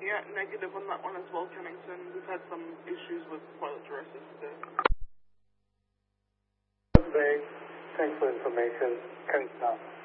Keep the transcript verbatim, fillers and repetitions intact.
Yeah, negative on that one as well, Kennington. We've had some issues with toiletries today. Bay, thanks for information. Kennington.